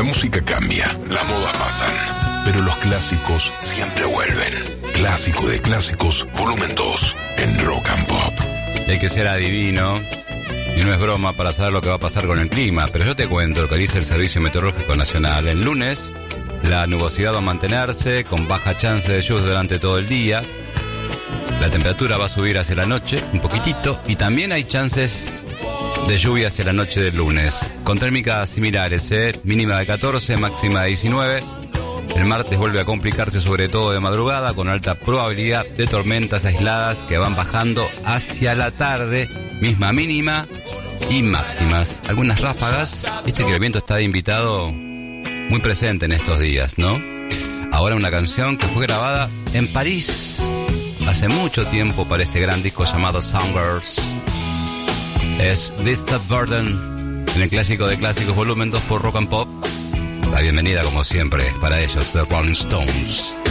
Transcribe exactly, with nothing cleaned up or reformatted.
La música cambia, las modas pasan, pero los clásicos siempre vuelven. Clásico de clásicos, volumen dos, en Rock and Pop. Hay que ser adivino, y no es broma para saber lo que va a pasar con el clima, pero yo te cuento lo que dice el Servicio Meteorológico Nacional. El lunes, la nubosidad va a mantenerse, con baja chance de lluvia durante todo el día. La temperatura va a subir hacia la noche, un poquitito, y también hay chances de lluvia hacia la noche del lunes, con térmicas similares, ¿eh? Mínima de catorce, máxima de diecinueve. El martes vuelve a complicarse, sobre todo de madrugada, con alta probabilidad de tormentas aisladas que van bajando hacia la tarde, misma mínima y máximas. Algunas ráfagas, viste que el viento está de invitado muy presente en estos días, ¿no? Ahora una canción que fue grabada en París hace mucho tiempo para este gran disco llamado Songbirds. Es Vista Burden, en el clásico de clásicos volumen dos por Rock and Pop. La bienvenida, como siempre, para ellos, The Rolling Stones.